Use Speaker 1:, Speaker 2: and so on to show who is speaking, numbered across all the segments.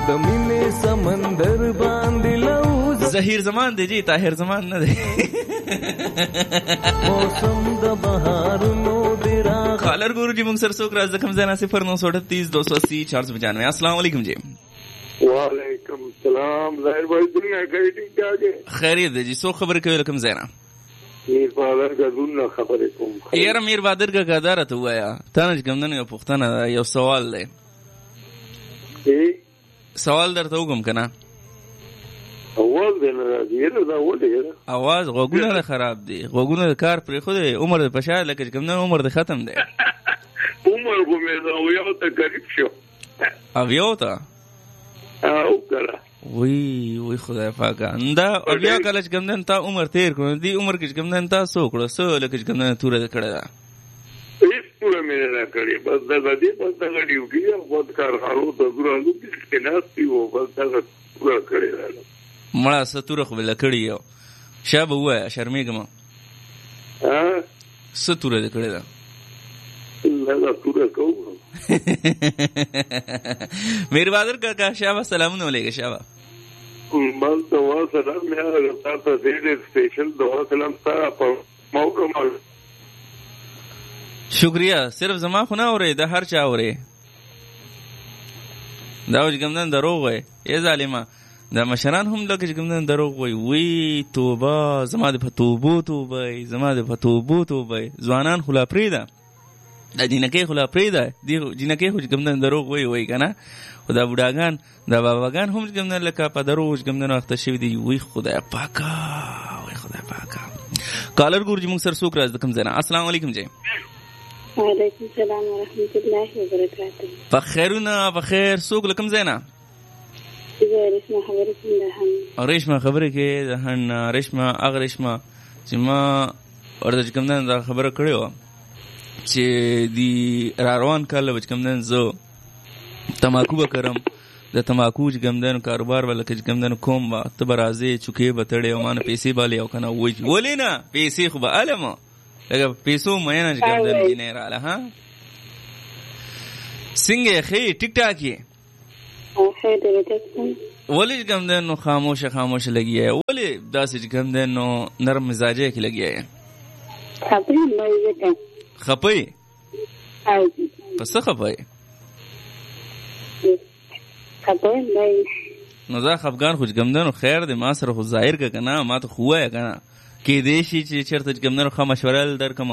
Speaker 1: د مینې سمندر باندې لوز
Speaker 2: ظهیر زمان دی جی طاهر زمان نه دی.
Speaker 1: موسم د بهار نو دی راغلی.
Speaker 2: کالر ګورو جی موږ سره څوک راز د کم ځای نه 0938 280 495. السلام علیکم جی.
Speaker 3: وعلیکم السلام. ظاهر بھائی دنیا کئی ٹھیک ٹھاک ہے؟
Speaker 2: خیریت دی جی. څوک خبرې کوي کم ځای نه؟
Speaker 3: میر بادر کا دنیا خبرې کوم.
Speaker 2: یاره میر بادر کا غدار ته وایا تا نه کوم نه یو پښتنه یو سوال دی. سوال درته وګم کنه.
Speaker 3: اول دی نه راځي دا ولې
Speaker 2: اواز غوګونه خراب دی. غوګونه کار پرې خو دی. عمر په شاید لکه کوم نه عمر د ختم دی.
Speaker 3: عمر کو مې دا یو ته قریب شو.
Speaker 2: او یو ته
Speaker 3: او کړه
Speaker 2: وی خدای پاک انده بیا کله چې کوم تا عمر تیر کړو دی عمر کې کوم نه تاسو کړو سو لکه کوم نه توره کړه دا
Speaker 3: هیڅ پوره مې نه کړی. بس دا دې بس دا غړیو کې خود کار حالو ته ګورانو کې ناسي وو. بس دا پوره کړی دا
Speaker 2: مړه ستوره خو بل کړی یو شابه وای شرمېګم ستوره کړی دا
Speaker 3: دا پوره کوم.
Speaker 2: میر بادر کا شابه سلامونه علیکم شابه.
Speaker 3: بس دعا سلام مې هغه تاسو دې سپیشل دعا سلام تاسو په موقع
Speaker 2: شکریہ. صرف زما خو نه اوري د هر چا اوري دا وج ګمندن دروغ وای ای ظالما. دا مشران هم لکه ګمندن دروغ وای. وی توبه زما د فتوبو توبه زما د فتوبو توبه. ځوانان خلا پریدا د جنکه خلا پریدا دی جنکه خو ګمندن دروغ وای کنه. خدا بډاګان دا باباګان هم ګمندن لکه په دروغ ګمندن وخت شوی دی. وی خدای پاکا وی خدای پاکا. کالر ګورجی موږ سر سوک راز د کم زنه. السلام علیکم جی.
Speaker 4: وعلیکم السلام ورحمۃ اللہ وبرکاتہ.
Speaker 2: بخیرونه بخیر. سوک لکم زینا
Speaker 4: ریشما خبرې کوم ده هم
Speaker 2: ریشما خبرې کې ده هن ریشما اغه ریشما چې ما ورته کوم نه دا خبره کړې و چې دی روان کاله وچ کوم نه زه تماکو وکړم. د تماکو چې ګمدن کاروبار ولکه چې ګمدن کوم ته برازي چوکې بتړې او مان پیسې بالي او کنه وای ولې نه پیسې خو به علم لکه پیسو مې نه ګمدن نه رااله ها څنګه خې ټیک ټاک یې ولې ګمدن نو خاموش لګي ہے. ولې داسې ګمدن نو نرم مزاجه کې لګي ہے. خپي پس خپي نو دا خفغان خو ګمدنو خیر دې ما سره خو ظاهر کا کنه ما ته خوای کنه کې دې شي چې چرته ګمدنو خو مشوره درکم.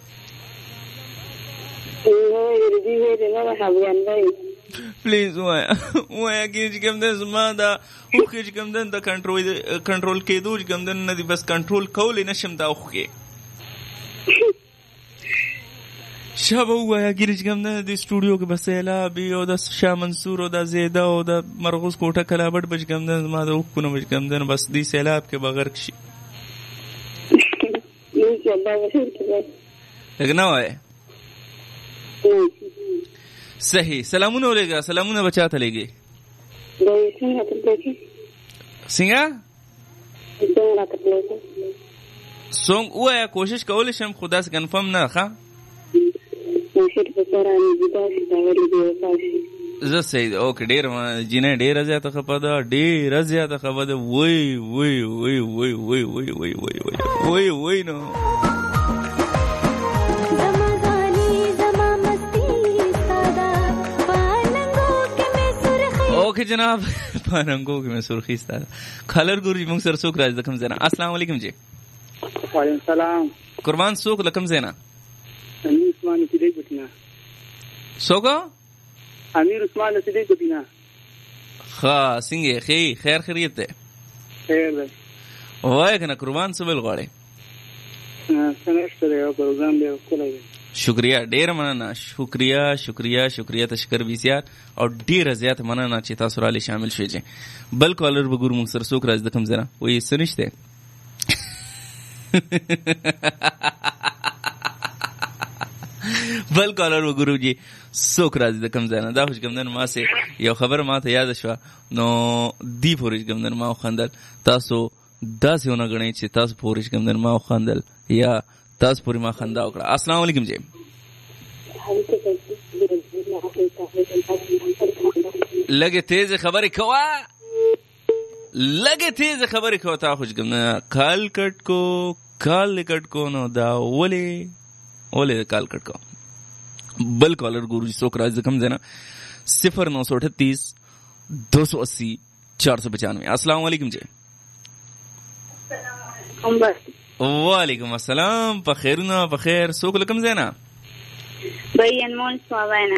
Speaker 2: پلیز وای کې ګمدن زما دا خو کې ګمدن د کنټرول کېدو ګمدن نه دی بس کنټرول کول نشم دا خو کې شابه وایا ګیرج ګمدن د سټوډیو کې بسېلا بي او د شاه منصور او د زیدا او د مرغوز کوټه کلابټ بچ ګمدن ما د وکونه بچ ګمدن بس دی سیلاب کې بغیر شي لګنه وای صحیح. سلامونه ولېګا سلامونه بچاته لګي څنګه سونګ وایا کوشش کول شم خدا سے کنفرم نه ښه زه سید اوکې ډیر جنې ډیر زیاته خپدا ډیر زیاته خپدا وای وای وای وای وای وای وای وای وای نو اوکې جناب پاننګو کې مې سرخی ستاره. کالر ګوري موږ سره څوک راځي د کوم زنه. السلام علیکم جی.
Speaker 5: وعلیکم السلام.
Speaker 2: قربان څوک لکم زینا
Speaker 5: امیر عثمان صدیق بتنا
Speaker 2: څوک
Speaker 5: امیر عثمان صدیق بتنا
Speaker 2: ها څنګه خیر خیریت ده
Speaker 5: خیر ده
Speaker 2: وای کنه قربان څه بل غواړي
Speaker 5: څنګه یو پروګرام دی کولای.
Speaker 2: شکریہ ډیر مننه. شکریہ تشکر بسیار او ډیر زیات مننه چې تاسو را لې شامل شوئ. بل کالر وګورم موږ سره څوک راځي د کوم زنه وې سنشته بل کالر وګورو جی څوک راځي د کوم زنه. دا خوش ګمدن ما سه یو خبر ما ته یاد شو نو دی پورې ګمدن ما خندل تاسو داسې ونه غنئ چې تاسو پورې ګمدن ما خندل یا تاسو پوری ما خندا وکړه. السلام علیکم جی. لګه تیز خبرې کوه تا خوش کوم کال کټ کو نو دا ولې کال کټ کو بل کالر ګورو جی سوک راز کم دینا 0938 280 495. السلام علیکم جی. وعلیکم السلام. په خیر سوک لکم دینا
Speaker 4: بھائی انمول سوابینا.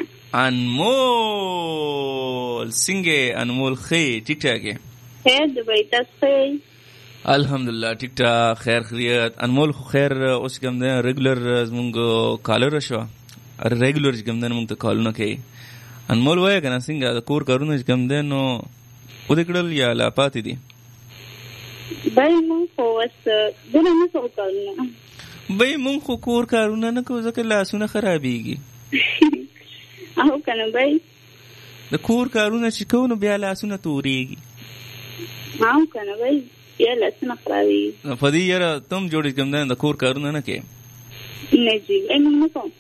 Speaker 2: انمول سنگے انمول خی ٹھیک ٹھاک ہے
Speaker 4: خیر دبئی تاس خیر
Speaker 2: الحمدللہ ٹھیک ٹھاک خیر خیریت. انمول خیر اوس کوم دی ریګولر زمونږ کالر شو ریګولر کوم دی موږ ته کالونه کوي. انمول وای کنه څنګه د کور کارونه کوم دی نو و دې کړل یا لا پاتې دي
Speaker 4: بھائی مونږ خو وس دونه نه څو کارونه
Speaker 2: بھائی مونږ خو کور کارونه نه کوو ځکه لاسونه خرابېږي
Speaker 4: او کنه بھائی
Speaker 2: د کور کارونه چې کوو نو بیا لاسونه تورېږي
Speaker 4: او کنه بھائی بیا لاسونه خرابېږي.
Speaker 2: په دې یاره تم جوړې کوم دی د کور کارونه نه کوې
Speaker 4: نه جی بھائی مونږ نه کوو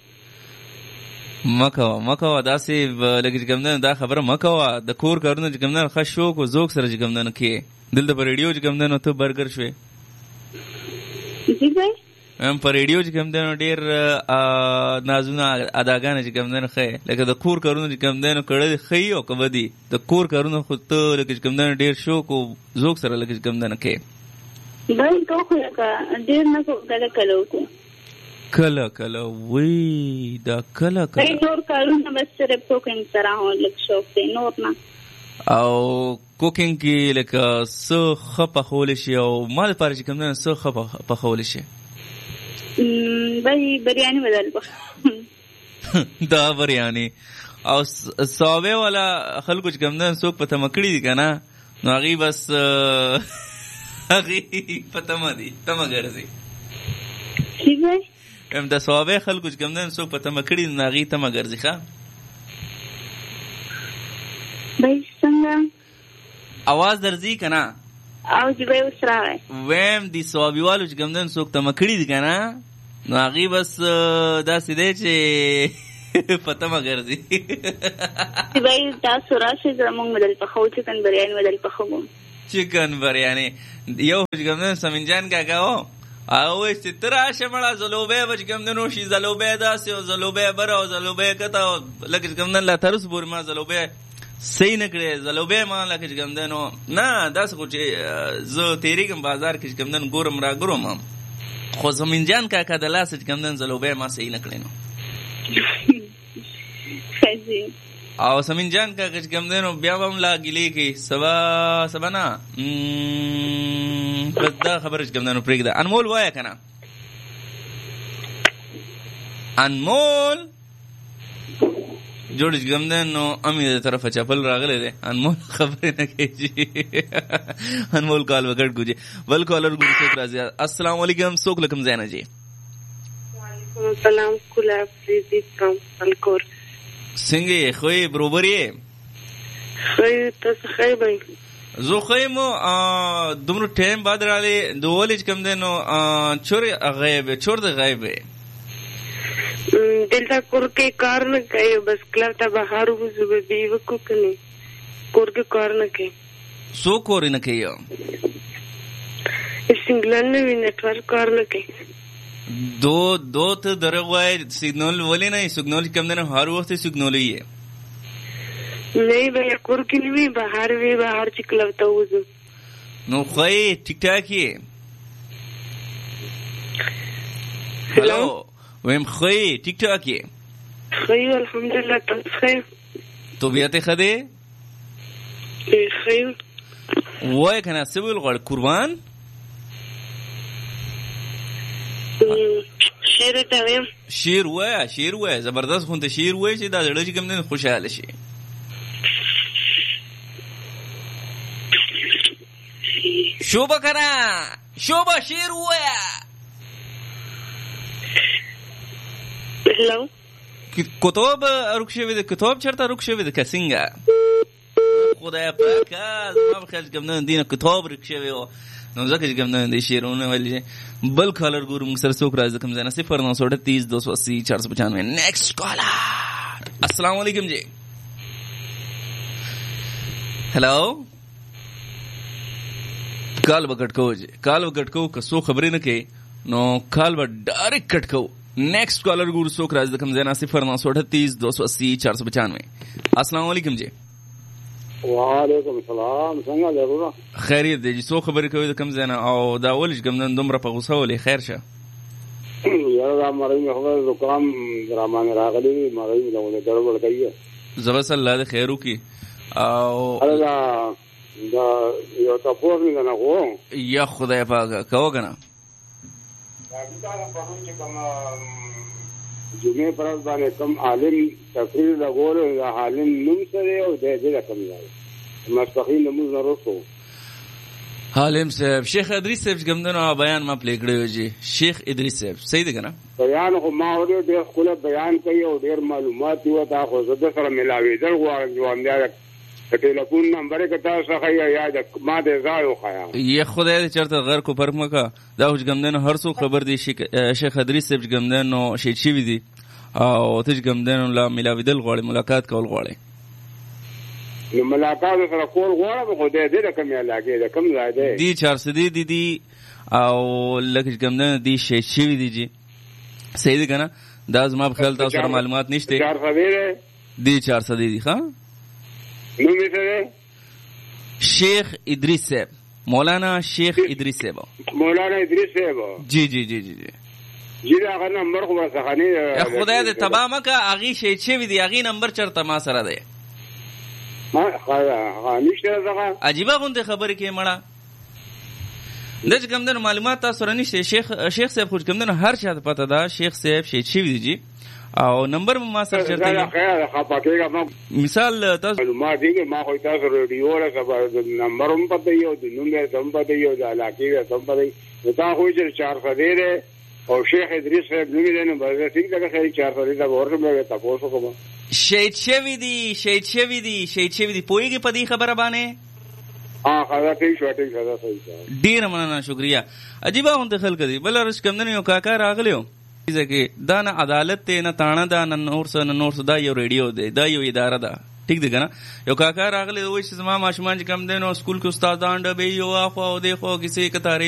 Speaker 2: مکوه داسې لکه چې کوم دی دا خبره مکوه د کور کارونه چې کوم دی ښه شوق او ذوق سره چې کوم دی نه کوې. دلته په ریډیو چې کوم دی نو ته برګر شوې
Speaker 4: جی بھائی
Speaker 2: په ریډیو چې کوم دی نو ډېر نازونه اداګانې چې کوم دی نو ښه لکه د کور کارونه چې کوم دی نو کړه دې ښه او که بدي د کور کارونه خو ته لکه چې کوم دی نو ډېر شوق او ذوق سره لکه چې کوم دی نه کوې
Speaker 4: بھائی تو خو لکه ډېر نه کوو کله وکړو
Speaker 2: کله وی دا کله
Speaker 4: بھائی نور کارونه بس صرف کوکنګ سره هو لږ شوق دی نور نه.
Speaker 2: او کوکنګ کې لکه څه ښه پخولی شي او ما دپاره چې کوم دی څه ښه پخولی شي
Speaker 4: بھائی بریانی بدل
Speaker 2: دا بریانی او صوابه والا خلکو چې کوم دی څوک په تمه کړي دي که نه نو هغې بس هغې په تمه دي تمه ګرځي د صوابه خلکو چې کوم دی څوک په تمه کړي نو هغې تمه ګرځي ښه
Speaker 4: بھائی څنګه
Speaker 2: اواز درځي که نه
Speaker 4: او جی بھائی اوس راغی
Speaker 2: ویم دي صوابي والو چې کوم دی څوک تمه کړي دي که نه نو هغې بس داسې دی چې په تمه ګرځي
Speaker 4: بھائی تاسو راشئ زموږ بدل پخوو چکن بریاني بدل پخوو
Speaker 2: چکن بریاني یو چې کوم دی سمین جان کاکا و هغه وایي چې ته راشه مړه زلوبی به چې کوم دی نو شي زلوبی داسې او زلوبی بره او زلوبی کته او لکه چې کوم دی لا تر اوسه پورې ما زلوبی صحیح نه کړې زلوبی ما لکه چې کوم دی نو نه داسې خو چې زه تېرېږم بازار کې چې کوم دی نو ګورم راګورم خو زمین جان کاکا د لاسه چې کوم دی زلوبی ما صحیح نه کړې نو او سمین جان کاکا چې کوم دی نو بیا به هم لا ګیلې کوي سبا نه بس دا خبره چې کوم دی نو پرېږده. انمول وایه که نه انمول جوړ چې کوم دی نو امې د طرفه چپل راغلی دی انمول خبرې نه کوي جي انمول کال وکړ ګوجي بل کالر ګوري څوک راځي. السلام علیکم څوک لکم زینا جي.
Speaker 6: وعلیکم السلام کولا فریزي فرام الکور
Speaker 2: څنګه یې خو یې بروبر یې
Speaker 6: خی تاسو خی بھائی
Speaker 2: زه خو یم دومره ټایم بعد راغلی د ولې چې کوم دی نو چور د غیب
Speaker 6: دلته کور کې کار نه کوي بس کله ته بهر وځو به وکړو که نه کور کې کار نه کوي
Speaker 2: څو کور نه کوي
Speaker 6: سنګلن نه وي نیټورک کار نه کوي
Speaker 2: دو ته دروغ وایي سیګنال ولې نه سیګنال کوم دی نو هر وخت سیګنال یې
Speaker 6: نه بھائی کور کې نه وي بهر وي بهر چې کله ته وځو
Speaker 2: نو خو یې ټیک ټاک یې هلو ویم خو یې ټیک ټاک یې
Speaker 6: خو یې الحمدلله تاسو ښه
Speaker 2: طبیعت ښه دی
Speaker 6: ښه
Speaker 2: وایه که نه څه ویل غواړې قربان
Speaker 6: شعر ته ویم
Speaker 2: شعر وایه زبردست خونته شعر وایه چې دا زړه چې کوم دی خوشحاله شي شوبه کنه شوبه شعر وایه
Speaker 6: هلو
Speaker 2: کتاب رک شوی دی کتاب چرته رک شوی دی که څنګه خدای پاکه زما په خیال چې کوم دی دینه کتاب رک شوی و نو ځکه چې کوم دی شعرونه ویل بل کالر ګورو موږ سره څوک راځي کوم ځای نه 0938 280 495 نیکسټ کالر. السلام علیکم جی. हेलो کال به کټ کوو کال به کټ کوو که څو خبرې نه کوي نو کال به ډایرکټ کټ کوو. نیکسٹ کالر ګورو څوک راځي د کوم ځای نه 093280280 السلام علیکم جی.
Speaker 5: وعلیکم السلام. څنګه ضرور
Speaker 2: خیریت دی جی. څو خبرې کوي د کوم ځای نه او دا ولې کوم نن دومره په غوسه ولې خیر شه
Speaker 5: یاره دا مړی مې خبر زکام درامانه راغلی مړی مې له ګړبړ کوي
Speaker 2: زبس الله دې خیر وکړي او
Speaker 5: دا یو تاسو نه غو
Speaker 2: یا خدای پاک کوو کنه
Speaker 5: دا په چې کوم جمعه پر باندې کوم عالم تقریر لګول دا عالم نوم سره او د دې رقم دی مستقیم نماز ورسو
Speaker 2: عالم صاحب شیخ ادریس صاحب ګمندنو بیان ما پلی کړو جی. شیخ ادریس صاحب صحیح دی کنه
Speaker 5: بیان خو ما اوري ډېر خپل بیان کوي او ډېر معلومات یو تا خو زده سره ملاوي دل غواړم ځوان دی ټلیفون نمبر کتا څخه یا د ما د زاړو خیا
Speaker 2: یا خدای دې چرته غر کو پرک مکا دا وج ګمندنو هر څو خبر دی شیخ ادریس صاحب ګمندنو شي چی وی دی او تج ګمندنو لا ملاوي دل غواړي ملاقات کول غواړي
Speaker 5: نو ملاقات سره کول غواړم خو دې دې کوم علاقې ده کوم ځای دی
Speaker 2: دی 400 دی او لکه ګمندنو دی شي چی وی دی جی صحیح دی کنه دا زما په خیال تاسو معلومات نشته
Speaker 5: 400
Speaker 2: دی 400 دی ها
Speaker 5: نو میسره
Speaker 2: شیخ ادریس صاحب مولانا شیخ ادریس صاحب
Speaker 5: مولانا ادریس صاحب
Speaker 2: جی جی جی جی
Speaker 5: جی دا غن نمبر خو ځخنی
Speaker 2: خدای دې تبا مکه اغي شي چې وی دی اغي نمبر چرته ما سره دی
Speaker 5: ما نشته زغه
Speaker 2: عجیب غونډه خبرې کې مړه دغه کوم معلومات تاسو رانه شیخ صاحب خو کوم هر چا پته دا شیخ صاحب شي چې وی دی او نمبر ما سره چرته
Speaker 5: خیر خپاکېګه
Speaker 2: مثال تاسو
Speaker 5: معلومات دي ما خو تاسو رادیو ولا نمبر هم پته یو د نومبر هم پته یو د علاقې هم پته دا خو چې 400 دی او شیخ ادریس صاحب نوم یې نه بل څه څنګه خیر 400 دی دا ورته مې تاسو کوم
Speaker 2: شهید شوی دی پوېږي په دې خبره باندې
Speaker 5: خدا ټیک شو
Speaker 2: ډیر مننه شکریا. عجیب غونډه خلک دي بل رش کمندنه یو کاکا راغلیو ځکه دا نه عدالت ته نه تانه دا نه نور څه دا یو ریډیو دی دا یو اداره ده ٹھیک دی کنه. یو کاکا راغلی وای چې زما ماشومان چې کم دینو سکول کې استادان ډبې یو اخو او دی خو کیسه کتاري